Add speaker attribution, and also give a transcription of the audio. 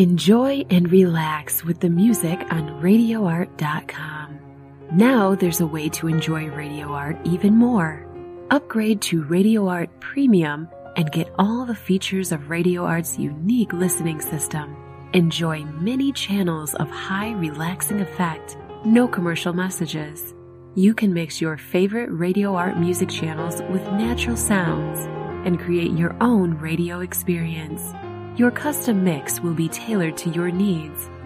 Speaker 1: Enjoy and relax with the music on RadioArt.com. Now there's a way to enjoy Radio Art even more. Upgrade to Radio Art Premium and get all the features of Radio Art's unique listening system. Enjoy many channels of high relaxing effect, no commercial messages. You can mix your favorite Radio Art music channels with natural sounds and create your own radio experience. Your custom mix will be tailored to your needs.